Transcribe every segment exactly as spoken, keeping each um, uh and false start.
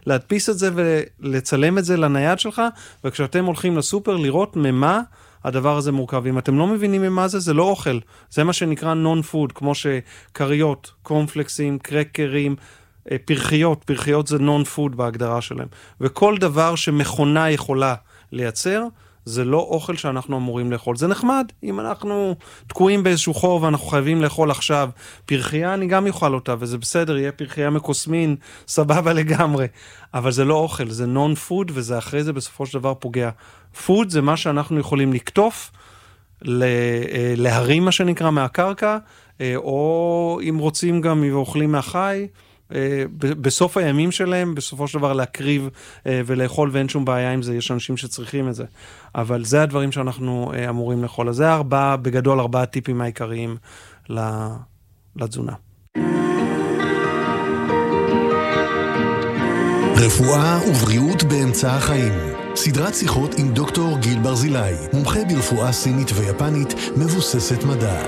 להדפיס את זה ולצלם את זה לנייד שלך, וכשאתם הולכים לסופר לראות ממה הדבר הזה מורכב. אם אתם לא מבינים ממה זה, זה לא אוכל. זה מה שנקרא non-food, כמו שקריות, קורנפלקסים, קרקרים, פרחיות. פרחיות זה non-food בהגדרה שלהם. וכל דבר שמכונה יכולה לייצר, זה לא אוכל שאנחנו אמורים לאכול. זה נחמד. אם אנחנו תקועים באיזשהו חור ואנחנו חייבים לאכול עכשיו פרחייה, אני גם יאכל אותה, וזה בסדר, יהיה פרחייה מקוסמין, סבבה לגמרי. אבל זה לא אוכל, זה non-food, וזה אחרי זה בסופו של דבר פוגע. food זה מה שאנחנו יכולים לקטוף, להרים מה שנקרא מהקרקע, או אם רוצים גם ואוכלים מהחי, בסוף הימים שלהם, בסופו של דבר להקריב ולאכול, ואין שום בעיה עם זה, יש אנשים שצריכים את זה. אבל זה הדברים שאנחנו אמורים לאכול. אז זה ארבעה, בגדול ארבעה טיפים העיקריים לתזונה. רפואה ובריאות באמצע החיים. סדרת שיחות עם דוקטור גיל ברזילי, מומחה ברפואה סינית ויפנית, מבוססת מדע.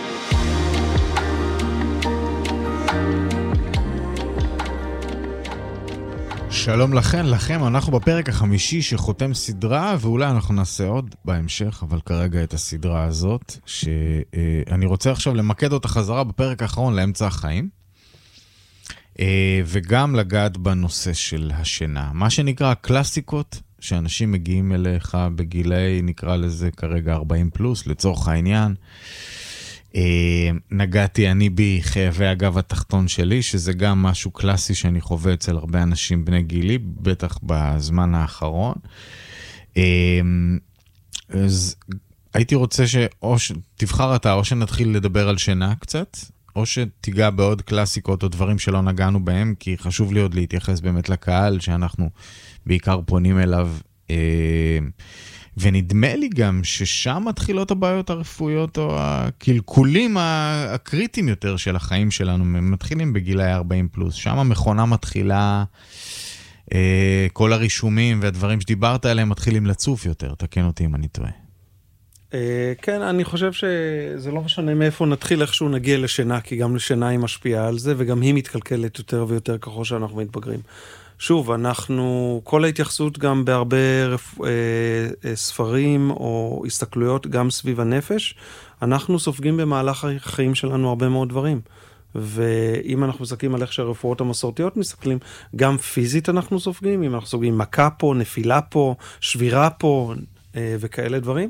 שלום לכן, לכם, אנחנו בפרק החמישי שחותם סדרה, ואולי אנחנו נעשה עוד בהמשך, אבל כרגע את הסדרה הזאת, שאני רוצה עכשיו למקד אותה חזרה בפרק האחרון לאמצע החיים, וגם לגעת בנושא של השינה. מה שנקרא קלאסיקות, שאנשים מגיעים אליך בגילי, נקרא לזה כרגע ארבעים פלוס, לצורך העניין, נגעתי אני בי חייבי הגב התחתון שלי, שזה גם משהו קלאסי שאני חווה אצל הרבה אנשים בני גילי, בטח בזמן האחרון. אז הייתי רוצה שאו שתבחר אתה, או שנתחיל לדבר על שינה קצת, או שתיגע בעוד קלאסיקות או דברים שלא נגענו בהם, כי חשוב לי עוד להתייחס באמת לקהל שאנחנו בעיקר פונים אליו, ונדמה לי גם ששם מתחילות הבעיות הרפואיות או הקלקולים הקריטיים יותר של החיים שלנו, מתחילים בגילי ארבעים פלוס. שם המכונה מתחילה, כל הרישומים והדברים שדיברת עליהם מתחילים לצוף יותר, תקן אותי אם אני טועה. כן, אני חושב שזה לא משנה מאיפה נתחיל איכשהו נגיע לשינה, כי גם לשינה היא משפיעה על זה, וגם היא מתקלקלת יותר ויותר ככל שאנחנו מתבגרים. שוב, אנחנו, כל ההתייחסות גם בהרבה רפ... אה, ספרים או הסתכלויות גם סביב הנפש, אנחנו סופגים במהלך החיים שלנו הרבה מאוד דברים. ואם אנחנו מסתכלים על איך שהרפואות המסורתיות מסתכלים, גם פיזית אנחנו סופגים, אם אנחנו סופגים מכה פה, נפילה פה, שבירה פה אה, וכאלה דברים.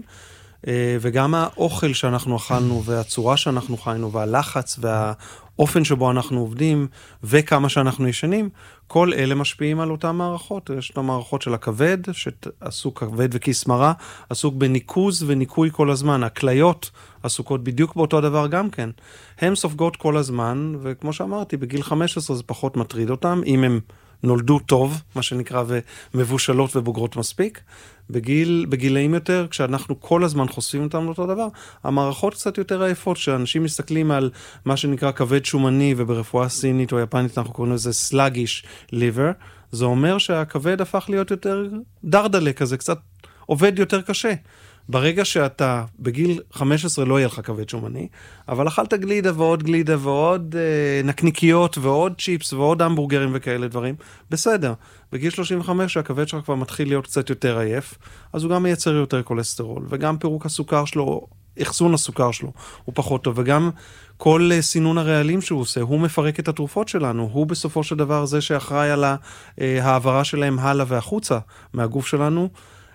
וגם האוכל שאנחנו אכלנו והצורה שאנחנו חיינו והלחץ והאופן שבו אנחנו עובדים וכמה שאנחנו ישנים, כל אלה משפיעים על אותן מערכות. יש את המערכות של הכבד, שעסוק כבד וכיס מרה, עסוק בניקוז וניקוי כל הזמן. הכליות עסוקות בדיוק באותו דבר גם כן. הן סופגות כל הזמן, וכמו שאמרתי, בגיל חמש עשרה זה פחות מטריד אותם, אם הם נולדו טוב, מה שנקרא, ומבושלות ובוגרות מספיק. בגיל, בגילאים יותר, כשאנחנו כל הזמן חושפים אותם לאותו דבר, המערכות קצת יותר עייפות, שאנשים מסתכלים על מה שנקרא כבד שומני, וברפואה סינית או יפנית אנחנו קוראים לזה sluggish liver, זה אומר שהכבד הפך להיות יותר דרדלה כזה, קצת עובד יותר קשה. ברגע שאתה בגיל חמש עשרה לא יהיה לך כבד שומני, אבל אכלת גלידה ועוד גלידה ועוד אה, נקניקיות ועוד צ'יפס ועוד המבורגרים וכאלה דברים, בסדר. בגיל שלושים וחמש שהכבד שלך כבר מתחיל להיות קצת יותר עייף, אז הוא גם מייצר יותר כולסטרול, וגם פירוק הסוכר שלו, אחסון הסוכר שלו, הוא פחות טוב, וגם כל סינון הרעלים שהוא עושה, הוא מפרק את התרופות שלנו, הוא בסופו של דבר זה שאחראי על העברה שלהם הלאה והחוצה מהגוף שלנו.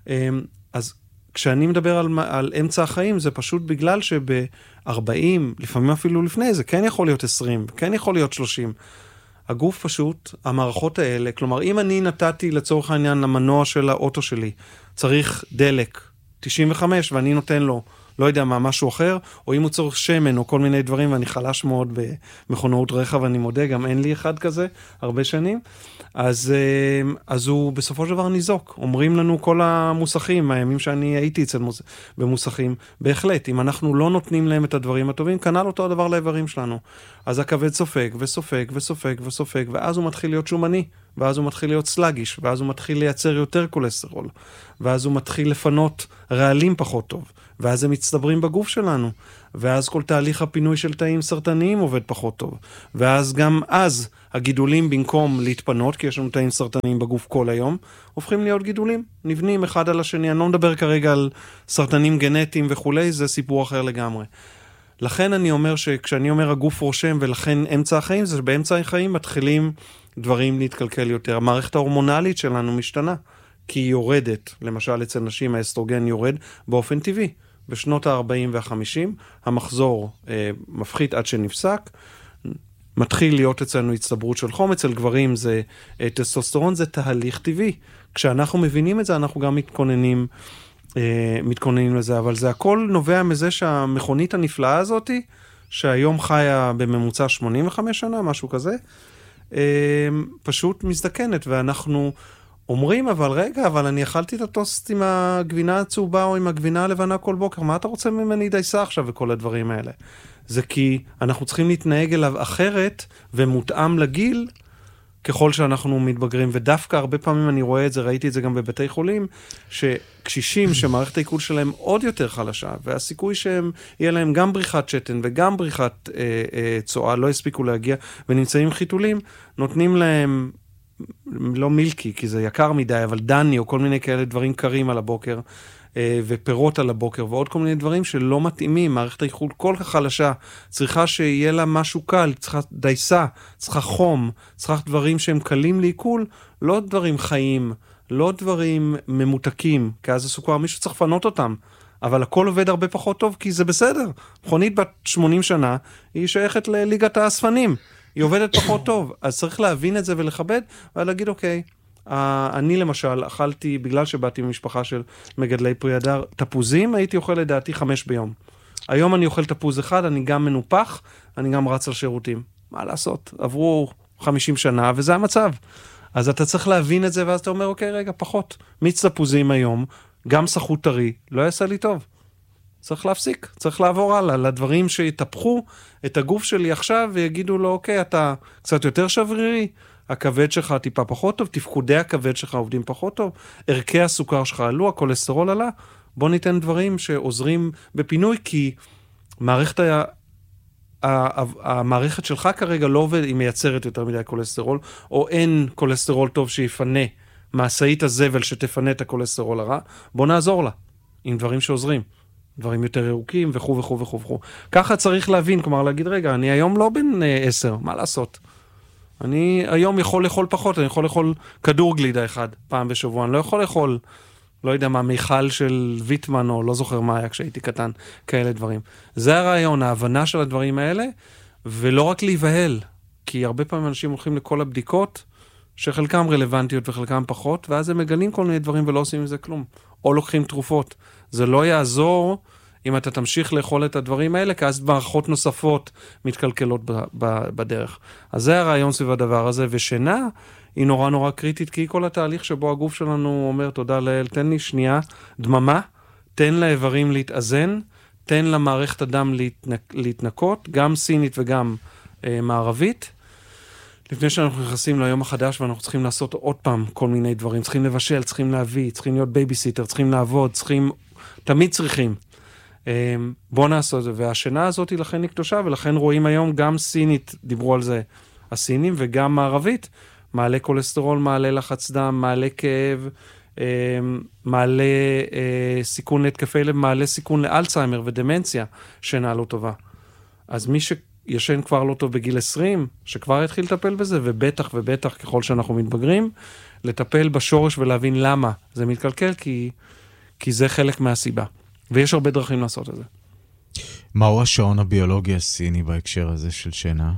אז כשאני מדבר על, על אמצע החיים, זה פשוט בגלל שב-ארבעים, לפעמים אפילו לפני זה, כן יכול להיות עשרים, כן יכול להיות שלושים. הגוף פשוט, המערכות האלה, כלומר, אם אני נתתי לצורך העניין למנוע של האוטו שלי, צריך דלק, תשעים וחמש, ואני נותן לו, לא יודע מה, משהו אחר, או אם הוא צורך שמן, או כל מיני דברים, ואני חלש מאוד במכונאות רכב, אני מודה, גם אין לי אחד כזה, הרבה שנים, אז, אז הוא בסופו של דבר ניזוק. אומרים לנו כל המוסכים, הימים שאני הייתי אצל מוס... במוסכים, בהחלט, אם אנחנו לא נותנים להם את הדברים הטובים, כנ"ל אותו הדבר לאיברים שלנו. אז הכבד סופג וסופג וסופג וסופג, ואז הוא מתחיל להיות שומני, ואז הוא מתחיל להיות סלאגיש, ואז הוא מתחיל לייצר יותר קולסטרול, ואז הוא מתחיל לפנות רעלים פחות טוב, ואז הם מצטברים בגוף שלנו, ואז כל תהליך הפינוי של תאים סרטניים עובד פחות טוב, ואז גם אז הגידולים במקום להתפנות, כי יש לנו תאים סרטניים בגוף כל היום, הופכים להיות גידולים, נבנים אחד על השני. אני לא מדבר כרגע על סרטנים גנטיים וכולי, זה סיפור אחר לגמרי. לכן אני אומר שכשאני אומר הגוף רושם ולכן אמצע החיים, זה שבאמצע החיים מתחילים דברים להתקלקל יותר. המערכת ההורמונלית שלנו משתנה, כי היא יורדת. למשל אצל נשים האסטרוגן יורד באופן טבעי. בשנות ה-ארבעים וה-חמישים המחזור אה, מפחית עד שנפסק, מתחיל להיות אצלנו הצטברות של חום, אצל גברים זה אה, טסטוסטרון, זה תהליך טבעי. כשאנחנו מבינים את זה, אנחנו גם מתכוננים, אה, מתכוננים לזה, אבל זה הכל נובע מזה שהמכונית הנפלאה הזאת, שהיום חיה בממוצע שמונים וחמש שנה, משהו כזה, אה, פשוט מזדקנת, ואנחנו אומרים, אבל רגע, אבל אני אכלתי את הטוסט עם הגבינה הצהובה או עם הגבינה הלבנה כל בוקר, מה אתה רוצה ממני דייסה עכשיו וכל הדברים האלה? זה כי אנחנו צריכים להתנהג אליו אחרת ומותאם לגיל ככל שאנחנו מתבגרים, ודווקא הרבה פעמים אני רואה את זה, ראיתי את זה גם בבתי חולים, שקשישים שמערכת העיכול שלהם עוד יותר חלשה, והסיכוי שהם יהיה להם גם בריחת שתן וגם בריחת אה, אה, צואה, לא הספיקו להגיע ונמצאים חיתולים, נותנים להם לא מילקי, כי זה יקר מדי, אבל דני או כל מיני כאלה דברים קרים על הבוקר, ופירות על הבוקר, ועוד כל מיני דברים שלא מתאימים. מערכת העיכול כל כך חלשה, צריכה שיהיה לה משהו קל, צריכה דייסה, צריכה חום, צריכה דברים שהם קלים לעיכול, לא דברים חיים, לא דברים ממותקים, כי אז הסוכר, מישהו צריך לפנות אותם, אבל הכל עובד הרבה פחות טוב, כי זה בסדר. מכונית בת שמונים שנה, היא שייכת לליגת האספנים, היא עובדת פחות טוב, אז צריך להבין את זה ולכבד, ולהגיד, אוקיי, אני למשל אכלתי, בגלל שבאתי ממשפחה של מגדלי פרי הדר, תפוזים, הייתי אוכל לדעתי חמש ביום. היום אני אוכל תפוז אחד, אני גם מנופח, אני גם רץ על שירותים. מה לעשות? עברו חמישים שנה, וזה המצב. אז אתה צריך להבין את זה, ואז אתה אומר, אוקיי, רגע, פחות. מיץ תפוזים היום, גם סחוט טרי, לא יעשה לי טוב. צריך להפסיק, צריך לעבור הלאה, לדברים שיתפחו את הגוף שלי עכשיו, ויגידו לו, אוקיי, אתה קצת יותר שברירי, הכבד שלך טיפה פחות טוב, תפקודי הכבד שלך עובדים פחות טוב, ערכי הסוכר שלך עלו, הקולסטרול עלה, בוא ניתן דברים שעוזרים בפינוי, כי מערכת ה... המערכת שלך כרגע לא עובד, היא מייצרת יותר מדי קולסטרול, או אין קולסטרול טוב שיפנה, מעשאית הזבל שתפנה את הקולסטרול הרע, בוא נעזור לה, עם דברים שעוזרים. דברים יותר ירוקים וכו' וכו' וכו' וכו'. ככה צריך להבין, כלומר להגיד, רגע, אני היום לא בן עשר, מה לעשות? אני היום יכול לאכול פחות, אני יכול לאכול כדור גלידה אחד פעם בשבוע, אני לא יכול לאכול, לא יודע מה, מיכל של ויטמן, או לא זוכר מה היה כשהייתי קטן, כאלה דברים. זה הרעיון, ההבנה של הדברים האלה, ולא רק להיבהל, כי הרבה פעמים אנשים הולכים לכל הבדיקות, שחלקם רלוונטיות וחלקם פחות, ואז הם מגלים כל מיני דברים ולא עושים עם זה כלום. או לוקחים תרופות. זה לא יעזור אם אתה תמשיך לאכול את הדברים האלה, כי אז מערכות נוספות מתקלקלות ב- ב- בדרך. אז זה הרעיון סביב הדבר הזה, ושינה היא נורא נורא קריטית, כי כל התהליך שבו הגוף שלנו אומר, תודה לאל, תן לי שנייה, דממה, תן לאיברים להתאזן, תן למערכת הדם להתנק, להתנקות, גם סינית וגם אה, מערבית, לפני שאנחנו נכנסים ליום החדש, ואנחנו צריכים לעשות עוד פעם כל מיני דברים, צריכים לבשל, צריכים להביא, צריכים להיות בייביסיטר, צריכים לעבוד, צריכים, תמיד צריכים. בוא נעשה את זה, והשינה הזאת היא לכן היא קדושה, ולכן רואים היום גם סינית, דיברו על זה הסינים, וגם מערבית, מעלה קולסטרול, מעלה לחץ דם, מעלה כאב, מעלה סיכון להתקפי לב, מעלה סיכון לאלצהיימר ודמנציה, שינה לא טובה. אז מי ש... ישן כבר לא טוב בגיל עשרים, שכבר יתחיל לטפל בזה, ובטח ובטח ככל שאנחנו מתבגרים, לטפל בשורש ולהבין למה זה מתקלקל, כי, כי זה חלק מהסיבה. ויש הרבה דרכים לעשות את זה. מהו השעון הביולוגי הסיני בהקשר הזה של שינה?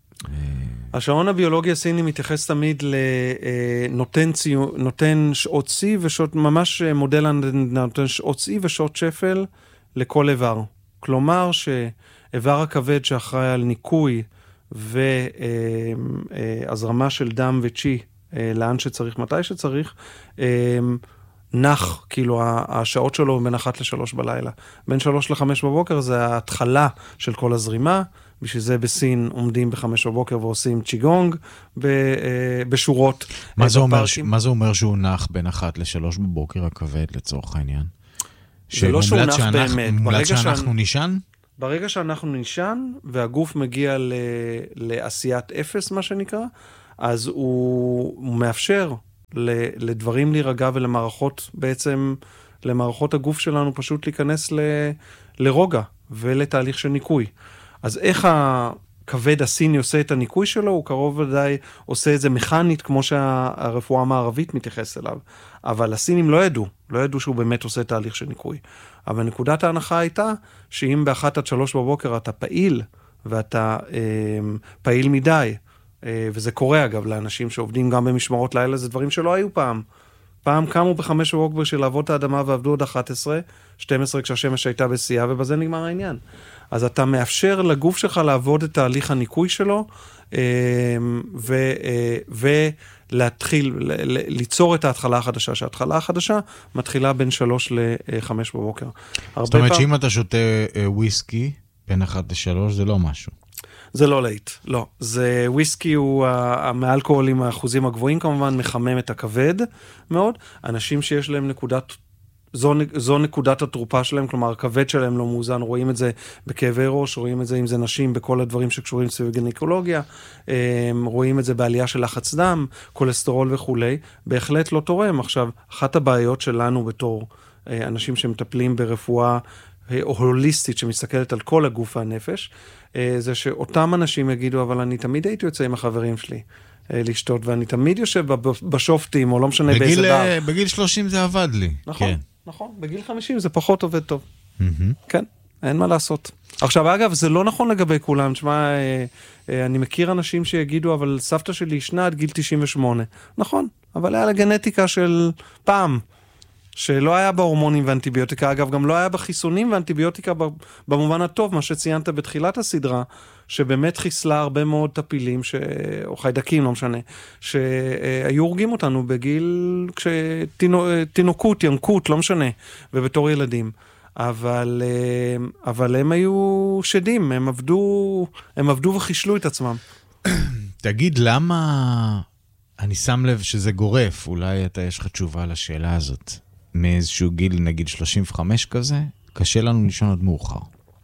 השעון הביולוגי הסיני מתייחס תמיד לנותן ציו, נותן שעות צי ושעות, ממש מודל נותן שעות צי ושעות שפל לכל איבר. כלומר שאיבר הכבד שאחראי על ניקוי והזרמה של דם וצ'י לאן שצריך, מתי שצריך, נח, כאילו השעות שלו בין אחת לשלוש בלילה. בין שלוש לחמש בבוקר זה ההתחלה של כל הזרימה, בשביל זה בסין עומדים בחמש בבוקר ועושים צ'יגונג בשורות. מה זה אומר, מה זה אומר שהוא נח בין אחת לשלוש בבוקר הכבד לצורך העניין? זה לא שהוא נח באמת. מומלץ שאנחנו נשן? ברגע שאנחנו נשן, והגוף מגיע ל, לעשיית אפס, מה שנקרא, אז הוא, הוא מאפשר ל, לדברים להירגע ולמערכות, בעצם למערכות הגוף שלנו פשוט להיכנס ל, לרוגע ולתהליך של ניקוי. אז איך הכבד הסיני עושה את הניקוי שלו? הוא קרוב ודאי עושה את זה מכנית, כמו שהרפואה המערבית מתייחס אליו. אבל הסינים לא ידעו, לא ידעו שהוא באמת עושה תהליך של ניקוי. אבל נקודת ההנחה הייתה, שאם באחת עד שלוש בבוקר אתה פעיל, ואתה אה, פעיל מדי, אה, וזה קורה אגב לאנשים שעובדים גם במשמרות לילה, זה דברים שלא היו פעם. פעם קמו בחמש בבוקר של לעבוד את האדמה ועבדו עוד אחת עשרה, שתים עשרה כשהשמש הייתה בשיאה, ובזה נגמר העניין. אז אתה מאפשר לגוף שלך לעבוד את תהליך הניקוי שלו, ו, ולהתחיל, ליצור את ההתחלה החדשה, שההתחלה החדשה מתחילה בין שלוש לחמש בבוקר. זאת אומרת שאם אתה שותה וויסקי בין אחת לשלוש, זה לא משהו. זה לא להיט, לא. זה וויסקי הוא מאלכוהול עם האחוזים הגבוהים, כמובן מחמם את הכבד מאוד. אנשים שיש להם נקודת, זו, זו נקודת התרופה שלהם, כלומר הכבד שלהם לא מאוזן, רואים את זה בכאבי ראש, רואים את זה אם זה נשים, בכל הדברים שקשורים סביב גינקולוגיה, רואים את זה בעלייה של לחץ דם, כולסטרול וכולי, בהחלט לא תורם. עכשיו, אחת הבעיות שלנו בתור אנשים שמטפלים ברפואה הוליסטית שמסתכלת על כל הגוף והנפש, זה שאותם אנשים יגידו, אבל אני תמיד הייתי יוצא עם החברים שלי לשתות, ואני תמיד יושב בשופטים, או לא משנה בגיל, באיזה דר. בגיל שלושים זה עבד לי. נכון, כן. נכון. בגיל חמישים זה פחות עובד טוב. Mm-hmm. כן, אין מה לעשות. עכשיו, אגב, זה לא נכון לגבי כולם. תשמע, אני מכיר אנשים שיגידו, אבל סבתא שלי ישנה עד גיל תשעים ושמונה. נכון, אבל היה לה גנטיקה של פעם. שלא היה בהורמונים ואנטיביוטיקה, אגב, גם לא היה בחיסונים ואנטיביוטיקה במובן הטוב, מה שציינת בתחילת הסדרה, שבאמת חיסלה הרבה מאוד טפילים, ש... או חיידקים, לא משנה, שהיו הורגים אותנו בגיל, כשתינוקות, ינקות, לא משנה, ובתור ילדים. אבל, אבל הם היו שדים, הם עבדו, הם עבדו וחישלו את עצמם. תגיד, למה אני שם לב שזה גורף? אולי אתה יש לך תשובה לשאלה הזאת. מאיזשהו גיל, נגיד שלושים וחמש כזה, קשה לנו לישון עד מאוחר.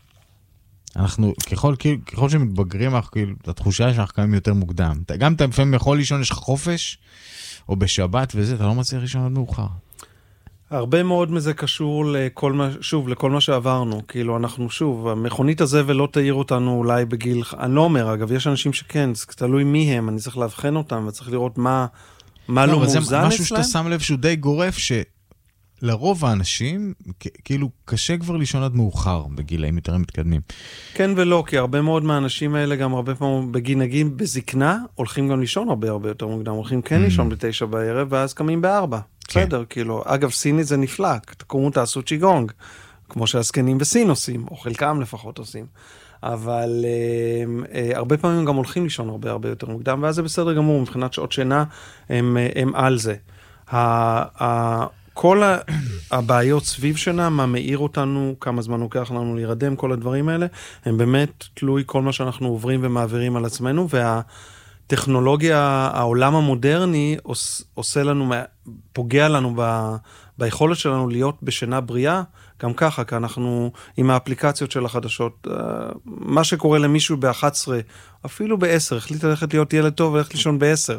אנחנו, ככל, ככל שמתבגרים, כאילו, התחושה היא שאנחנו קמים יותר מוקדם. אתה, גם אתה לפעמים יכול לישון, יש לך חופש, או בשבת וזה, אתה לא מצליח לישון עד מאוחר. הרבה מאוד מזה קשור לכל מה, שוב, לכל מה שעברנו. כאילו, אנחנו, שוב, המכונית הזה ולא תאיר אותנו אולי בגיל, אני לא אומר, אגב, יש אנשים שכן, זה תלוי מי הם, אני צריך להבחן אותם, וצריך לראות מה, מה לא, לא מאוזן אצלם. משהו שאתה שם לב שהוא די גורף, ש... לרוב האנשים, כאילו, קשה כבר לישון עד מאוחר בגילאים יותר מתקדמים. כן ולא, כי הרבה מאוד מהאנשים האלה גם הרבה פעמים בגינגים בזקנה, הולכים גם לישון הרבה הרבה יותר מוקדם, הולכים כן לישון בתשע בערב, ואז קמים בארבע. בסדר, כאילו, אגב, סיני זה נפלא, תקומו תעשו צ'יגונג, כמו שהזקנים בסין עושים, או חלקם לפחות עושים. אבל אה, אה, הרבה פעמים גם הולכים לישון הרבה הרבה יותר מוקדם, ואז זה בסדר גמור, מבחינת שעות שינה, הם, הם על זה. ה... ה כל הבעיות סביב שנה, מה מאיר אותנו, כמה זמן לוקח לנו להירדם, כל הדברים האלה, הם באמת תלוי כל מה שאנחנו עוברים ומעבירים על עצמנו, והטכנולוגיה, העולם המודרני, עושה לנו, פוגע לנו ב, ביכולת שלנו להיות בשינה בריאה, גם ככה, כי אנחנו עם האפליקציות של החדשות, מה שקורה למישהו ב-אחת עשרה, אפילו ב-עשר, החליט ללכת להיות ילד טוב וללכת לישון ב-עשר,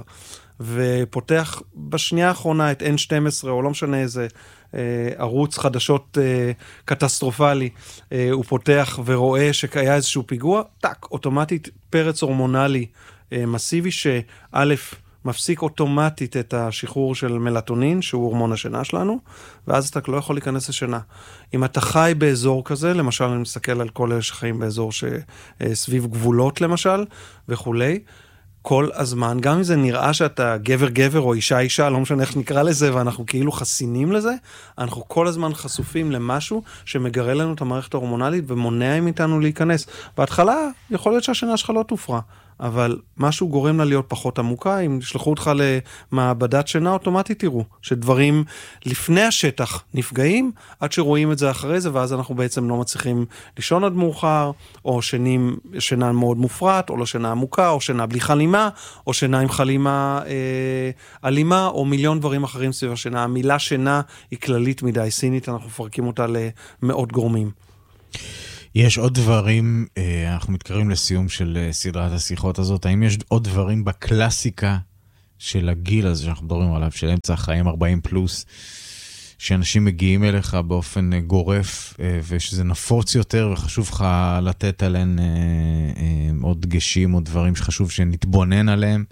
ופותח בשנייה האחרונה את אן שתים עשרה, או לא משנה איזה אה, ערוץ חדשות אה, קטסטרופלי, אה, הוא פותח ורואה שהיה איזשהו פיגוע, טק, אוטומטית פרץ הורמונלי אה, מסיבי, שא' מפסיק אוטומטית את השחרור של מלטונין, שהוא הורמון השינה שלנו, ואז אתה לא יכול להיכנס לשינה. אם אתה חי באזור כזה, למשל אני מסתכל על כל אלה שחיים באזור שסביב גבולות למשל, וכולי, כל הזמן, גם אם זה נראה שאתה גבר גבר או אישה אישה, לא משנה איך נקרא לזה, ואנחנו כאילו חסינים לזה, אנחנו כל הזמן חשופים למשהו שמגרה לנו את המערכת ההורמונלית ומונע מאיתנו להיכנס. בהתחלה יכול להיות שהשינה שלך לא תופרה, אבל משהו גורם לה להיות פחות עמוקה. אם תשלחו אותך למעבדת שינה אוטומטית, תראו שדברים לפני השטח נפגעים, עד שרואים את זה אחרי זה, ואז אנחנו בעצם לא מצליחים לישון עד מאוחר, או שנים, שינה מאוד מופרט, או לא שינה עמוקה, או שינה בלי חלימה, או שינה עם חלימה אה, אלימה, או מיליון דברים אחרים סביב השינה. המילה שינה היא כללית מדי, סינית, אנחנו מפרקים אותה למאות גורמים. יש עוד דברים, אנחנו מתקרבים לסיום של סדרת השיחות הזאת, האם יש עוד דברים בקלאסיקה של הגיל הזה שאנחנו מדברים עליו, של אמצע החיים ארבעים פלוס, שאנשים מגיעים אליך באופן גורף, ושזה נפוץ יותר, וחשוב לך לתת עליהן עוד דגשים, או דברים שחשוב שנתבונן עליהם.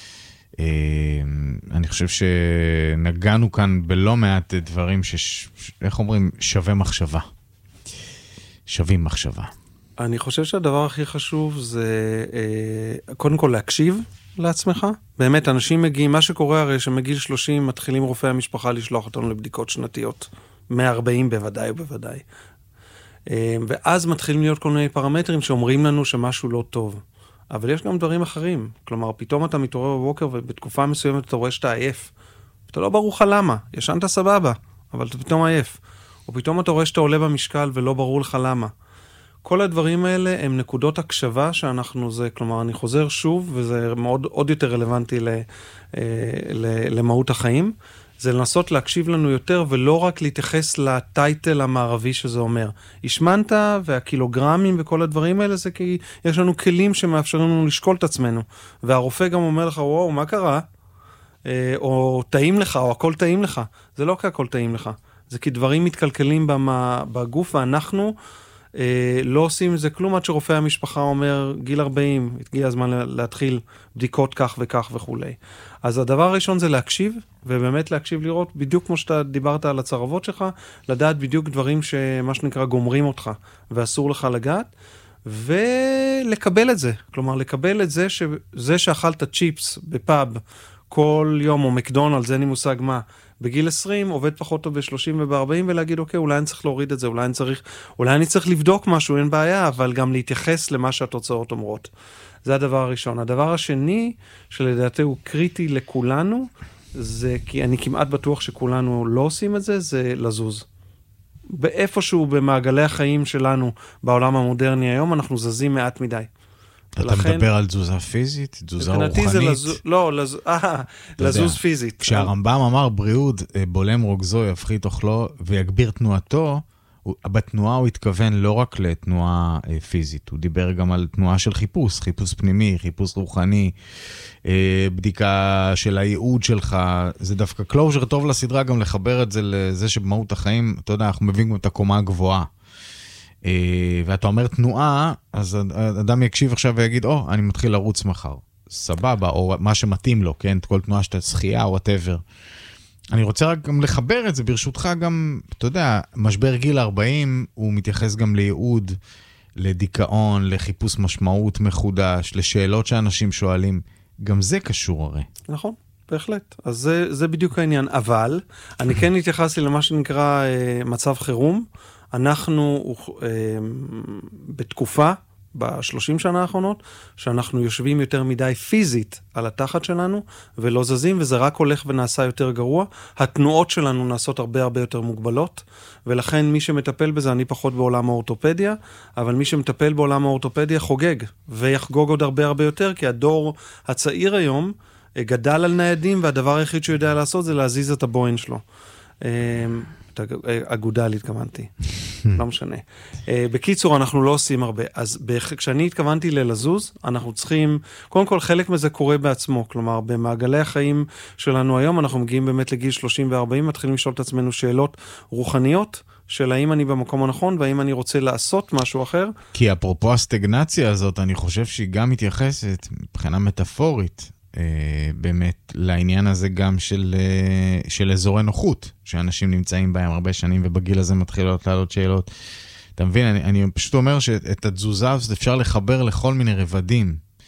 אני חושב שנגענו כאן בלא מעט דברים, איך אומרים, שווה מחשבה. שווים מחשבה. אני חושב שהדבר הכי חשוב זה אה, קודם כל להקשיב לעצמך. באמת, אנשים מגיעים, מה שקורה הרי שמגיל שלושים מתחילים רופאי המשפחה לשלוח אותנו לבדיקות שנתיות. מאה וארבעים בוודאי ובוודאי. אה, ואז מתחילים להיות כל מיני פרמטרים שאומרים לנו שמשהו לא טוב. אבל יש גם דברים אחרים. כלומר, פתאום אתה מתעורר בבוקר ובתקופה מסוימת אתה רואה שאתה עייף. אתה לא ברור לך למה. ישנת סבבה, אבל אתה פתאום עייף. או פתאום אתה רואה שאתה עולה במשקל ולא ברור לך למה. כל הדברים האלה הם נקודות הקשבה שאנחנו זה, כלומר אני חוזר שוב, וזה מאוד עוד יותר רלוונטי ל, ל, למהות החיים, זה לנסות להקשיב לנו יותר ולא רק להתייחס לטייטל המערבי שזה אומר. השמנת והקילוגרמים וכל הדברים האלה זה כי יש לנו כלים שמאפשרים לנו לשקול את עצמנו. והרופא גם אומר לך, וואו, מה קרה? או טעים לך, או הכל טעים לך. זה לא כי הכל טעים לך. זה כי דברים מתקלקלים בגוף, ואנחנו אה, לא עושים זה כלום עד שרופא המשפחה אומר, גיל ארבעים, הגיע הזמן להתחיל בדיקות כך וכך וכו'. אז הדבר הראשון זה להקשיב, ובאמת להקשיב לראות, בדיוק כמו שאתה דיברת על הצרבות שלך, לדעת בדיוק דברים שמה שנקרא גומרים אותך, ואסור לך לגעת, ולקבל את זה. כלומר, לקבל את זה שזה שאכלת צ'יפס בפאב כל יום, או מקדונלד, זה אין לי מושג מה, בגיל עשרים עובד פחות טוב ב-שלושים וב-ארבעים, ולהגיד, אוקיי, אולי אני צריך להוריד את זה, אולי אני צריך, אולי אני צריך לבדוק משהו, אין בעיה, אבל גם להתייחס למה שהתוצאות אומרות. זה הדבר הראשון. הדבר השני, שלדעתי הוא קריטי לכולנו, זה כי אני כמעט בטוח שכולנו לא עושים את זה, זה לזוז. באיפשהו במעגלי החיים שלנו, בעולם המודרני היום, אנחנו זזים מעט מדי. אתה ולכן, מדבר על תזוזה פיזית, תזוזה רוחנית? לזוז, לא, לז, אה, לזוז יודע, פיזית. כשהרמב"ם אמר בריאות, בולם רוגזו, יפחית אוכלו ויגביר תנועתו, בתנועה הוא התכוון לא רק לתנועה פיזית, הוא דיבר גם על תנועה של חיפוש, חיפוש פנימי, חיפוש רוחני, בדיקה של הייעוד שלך, זה דווקא קלוז'ר טוב לסדרה גם לחבר את זה לזה שבמהות החיים, אתה יודע, אנחנו מביאים את הקומה הגבוהה. ואתה אומר תנועה, אז אדם יקשיב עכשיו ויגיד, או, אני מתחיל לרוץ מחר. סבבה, או מה שמתאים לו, כן? כל תנועה שאתה שחייה או whatever. אני רוצה רק גם לחבר את זה, ברשותך גם, אתה יודע, משבר גיל ארבעים, הוא מתייחס גם לייעוד, לדיכאון, לחיפוש משמעות מחודש, לשאלות שאנשים שואלים. גם זה קשור הרי. נכון. בהחלט. אז זה, זה בדיוק העניין. אבל, אני כן התייחסתי למה שנקרא אה, מצב חירום. אנחנו אה, בתקופה, בשלושים שנה האחרונות, שאנחנו יושבים יותר מדי פיזית על התחת שלנו, ולא זזים, וזה רק הולך ונעשה יותר גרוע. התנועות שלנו נעשות הרבה הרבה יותר מוגבלות, ולכן מי שמטפל בזה, אני פחות בעולם האורתופדיה, אבל מי שמטפל בעולם האורתופדיה חוגג, ויחגוג עוד הרבה הרבה יותר, כי הדור הצעיר היום גדל על ניידים, והדבר היחיד שהוא יודע לעשות זה להזיז את הבוין שלו. אגודל התכוונתי, לא משנה. בקיצור, אנחנו לא עושים הרבה. אז כשאני התכוונתי ללזוז, אנחנו צריכים, קודם כל חלק מזה קורה בעצמו, כלומר, במעגלי החיים שלנו היום, אנחנו מגיעים באמת לגיל שלושים וארבעים, מתחילים לשאול את עצמנו שאלות רוחניות, של האם אני במקום הנכון, והאם אני רוצה לעשות משהו אחר. כי אפרופו הסטגנציה הזאת, אני חושב שהיא גם מתייחסת, מבחינה מטאפורית, באמת לעניין הזה גם של, של אזורי נוחות, שאנשים נמצאים בהם הרבה שנים, ובגיל הזה מתחילות לעלות שאלות. אתה מבין, אני, אני פשוט אומר שאת התזוזה הזאת אפשר לחבר לכל מיני רבדים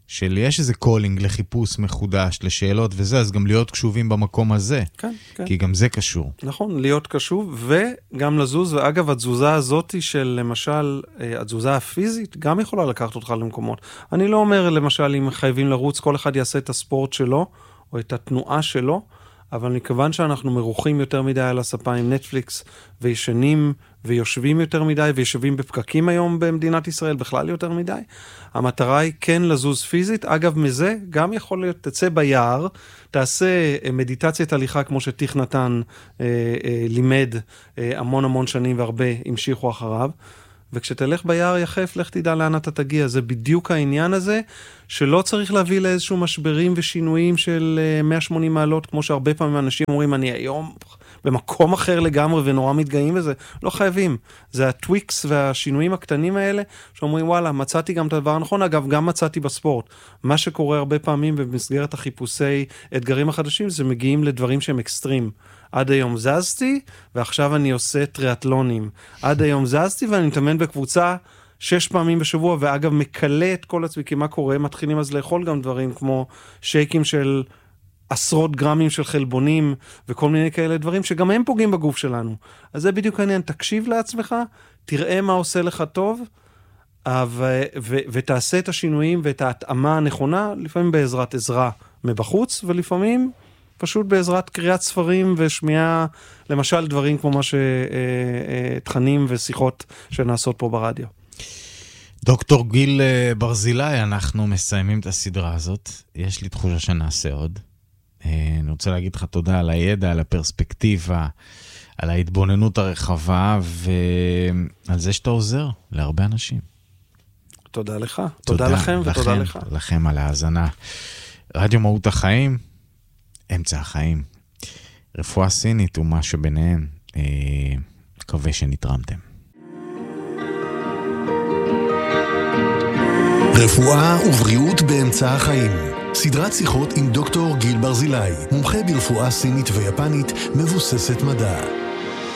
של יש איזה קולינג לחיפוש מחודש, לשאלות וזה, אז גם להיות קשובים במקום הזה. כן, כן. כי גם זה קשור. נכון, להיות קשוב וגם לזוז, ואגב, התזוזה הזאת של למשל, התזוזה הפיזית, גם יכולה לקחת אותך למקומות. אני לא אומר, למשל, אם חייבים לרוץ, כל אחד יעשה את הספורט שלו, או את התנועה שלו, אבל מכיוון שאנחנו מרוחים יותר מדי על הספה עם נטפליקס, וישנים ויושבים יותר מדי, ויושבים בפקקים היום במדינת ישראל, בכלל יותר מדי, המטרה היא כן לזוז פיזית. אגב, מזה גם יכול להיות, תצא ביער, תעשה מדיטציית הליכה, כמו שתיך נתן אה, אה, לימד אה, המון המון שנים, והרבה המשיכו אחריו, וכשתלך ביער יחף, לך תדע לאן אתה תגיע. זה בדיוק העניין הזה, שלא צריך להביא לאיזשהו משברים ושינויים של מאה ושמונים מעלות, כמו שהרבה פעמים אנשים אומרים, אני היום במקום אחר לגמרי ונורא מתגאים וזה. לא חייבים. זה הטוויקס והשינויים הקטנים האלה, שאומרים, וואלה, מצאתי גם את הדבר הנכון. אגב, גם מצאתי בספורט. מה שקורה הרבה פעמים במסגרת החיפושי אתגרים החדשים, זה מגיעים לדברים שהם אקסטרים. עד היום זזתי, ועכשיו אני עושה טריאטלונים. עד היום זזתי, ואני מתאמן בקבוצה שש פעמים בשבוע, ואגב, מקלה את כל עצמי, כי מה קורה? מתחילים אז לאכול גם דברים, כמו שייקים של עשרות גרמים של חלבונים, וכל מיני כאלה דברים, שגם הם פוגעים בגוף שלנו. אז זה בדיוק העניין, תקשיב לעצמך, תראה מה עושה לך טוב, ו- ו- ותעשה את השינויים, ואת ההתאמה הנכונה, לפעמים בעזרת עזרה מבחוץ, ולפעמים פשוט בעזרת קריאת ספרים ושמיעה, למשל דברים כמו מה שתכנים ושיחות שנעשות פה ברדיו. דוקטור גיל ברזילי, אנחנו מסיימים את הסדרה הזאת. יש לי תחושה שנעשה עוד. אני רוצה להגיד לך תודה על הידע, על הפרספקטיבה, על ההתבוננות הרחבה, ועל זה שאתה עוזר להרבה אנשים. תודה לך. תודה, תודה לכם ותודה לכם, לך. לכם על ההאזנה. רדיו מהות החיים, אמצע החיים. רפואה סינית ומה שביניהם. אה, מקווה שנתרמתם. רפואה ובריאות באמצע החיים. סדרת שיחות עם דוקטור גיל ברזילי, מומחה ברפואה סינית ויפנית מבוססת מדע.